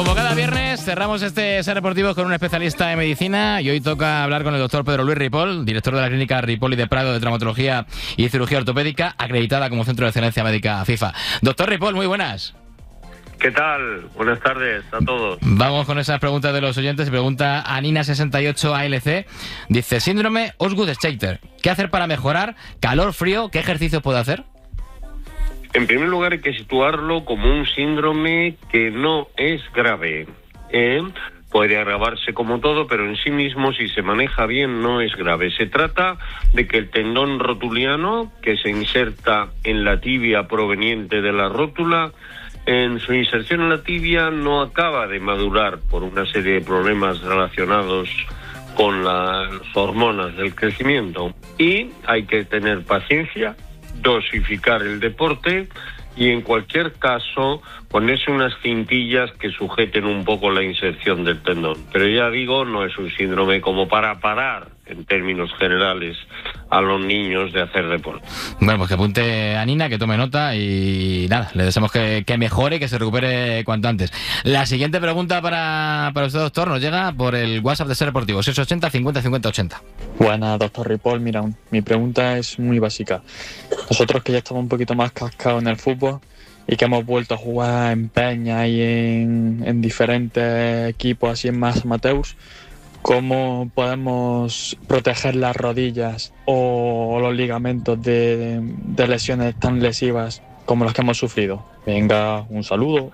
Como cada viernes, cerramos este Ser Deportivo con un especialista en medicina y hoy toca hablar con el doctor Pedro Luis Ripoll, director de la clínica Ripoll y de Prado de Traumatología y Cirugía Ortopédica, acreditada como Centro de Excelencia Médica FIFA. Doctor Ripoll, muy buenas. ¿Qué tal? Buenas tardes a todos. Vamos con esas preguntas de los oyentes. Pregunta Anina68ALC. Dice, síndrome Osgood-Schlatter. ¿Qué hacer para mejorar? ¿Calor, frío? ¿Qué ejercicios puedo hacer? En primer lugar, hay que situarlo como un síndrome que no es grave. Puede agravarse como todo, pero en sí mismo, si se maneja bien, no es grave. Se trata de que el tendón rotuliano, que se inserta en la tibia proveniente de la rótula, en su inserción en la tibia no acaba de madurar por una serie de problemas relacionados con las hormonas del crecimiento. Y hay que tener paciencia, dosificar el deporte y en cualquier caso ponerse unas cintillas que sujeten un poco la inserción del tendón. Pero ya digo, no es un síndrome como para parar, en términos generales, a los niños de hacer deporte. Bueno, pues que apunte a Nina, que tome nota y nada, le deseamos que mejore, que se recupere cuanto antes. La siguiente pregunta para usted, doctor, nos llega por el WhatsApp de Ser Deportivo, 680 50 50 80. Buenas, doctor Ripoll. Mira, mi pregunta es muy básica. Nosotros que ya estamos un poquito más cascados en el fútbol y que hemos vuelto a jugar en peña y en diferentes equipos así en más amateurs, ¿cómo podemos proteger las rodillas o los ligamentos de lesiones tan lesivas como las que hemos sufrido? Venga, un saludo.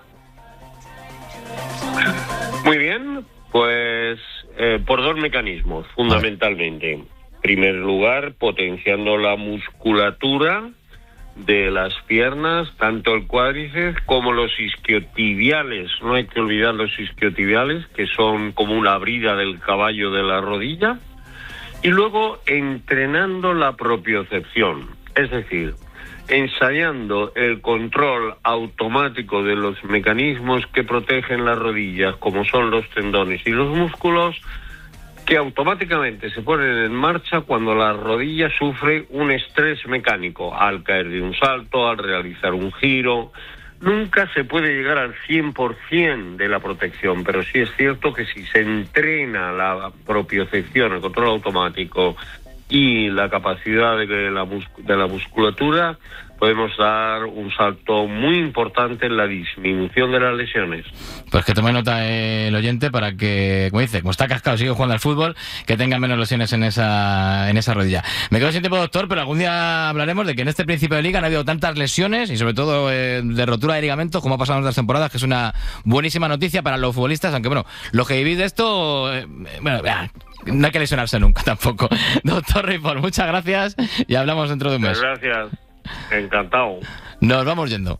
Muy bien, pues por dos mecanismos, fundamentalmente. En primer lugar, potenciando la musculatura de las piernas, tanto el cuádriceps como los isquiotibiales. No hay que olvidar los isquiotibiales, que son como una brida del caballo de la rodilla. Y luego entrenando la propiocepción, es decir, ensayando el control automático de los mecanismos que protegen las rodillas, como son los tendones y los músculos, que automáticamente se ponen en marcha cuando la rodilla sufre un estrés mecánico, al caer de un salto, al realizar un giro. Nunca se puede llegar al 100% de la protección, pero sí es cierto que si se entrena la propiocepción, el control automático y la capacidad de la musculatura, podemos dar un salto muy importante en la disminución de las lesiones. Pues que tome nota el oyente para que, como dice, como está cascado, sigue jugando al fútbol, que tenga menos lesiones en esa rodilla. Me quedo sin tiempo, doctor, pero algún día hablaremos de que en este principio de liga no ha habido tantas lesiones y sobre todo de rotura de ligamentos como ha pasado en otras temporadas, que es una buenísima noticia para los futbolistas, aunque bueno, los que vivís de esto, no hay que lesionarse nunca tampoco. Doctor Ripoll, muchas gracias y hablamos dentro de un mes. Gracias. Encantado. Nos vamos yendo.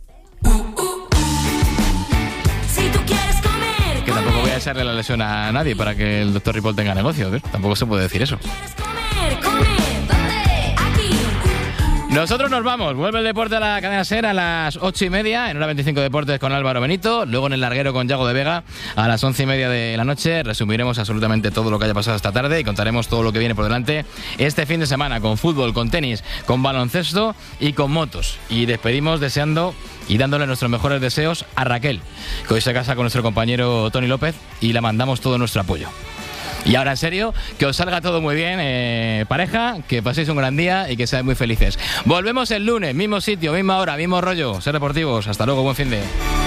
Si tú quieres comer, que tampoco voy a echarle la lesión a nadie para que el doctor Ripoll tenga negocio, ¿eh? Tampoco se puede decir eso. Nosotros nos vamos. Vuelve el deporte a la cadena SER a las 8:30 en hora 25 Deportes con Álvaro Benito. Luego en el larguero con Yago de Vega a las 11:30 de la noche. Resumiremos absolutamente todo lo que haya pasado esta tarde y contaremos todo lo que viene por delante este fin de semana con fútbol, con tenis, con baloncesto y con motos. Y despedimos deseando y dándole nuestros mejores deseos a Raquel, que hoy se casa con nuestro compañero Tony López y le mandamos todo nuestro apoyo. Y ahora en serio, que os salga todo muy bien, pareja, que paséis un gran día y que seáis muy felices. Volvemos el lunes, mismo sitio, misma hora, mismo rollo. Ser Deportivos, hasta luego, buen fin de...